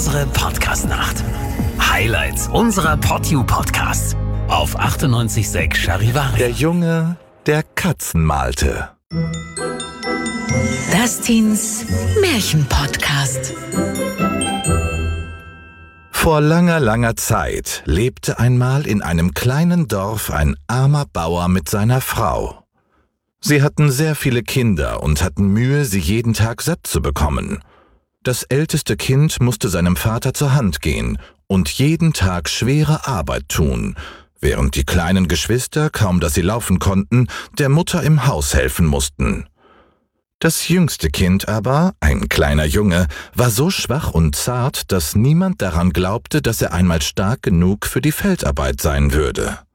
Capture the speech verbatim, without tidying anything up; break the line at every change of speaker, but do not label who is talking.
Unsere Podcast-Nacht. Highlights unserer PodU-Podcasts auf achtundneunzig Komma sechs Charivari.
Der Junge, der Katzen malte.
Dustins Märchen-Podcast.
Vor langer, langer Zeit lebte einmal in einem kleinen Dorf ein armer Bauer mit seiner Frau. Sie hatten sehr viele Kinder und hatten Mühe, sie jeden Tag satt zu bekommen. Das älteste Kind musste seinem Vater zur Hand gehen und jeden Tag schwere Arbeit tun, während die kleinen Geschwister, kaum dass sie laufen konnten, der Mutter im Haus helfen mussten. Das jüngste Kind aber, ein kleiner Junge, war so schwach und zart, dass niemand daran glaubte, dass er einmal stark genug für die Feldarbeit sein würde.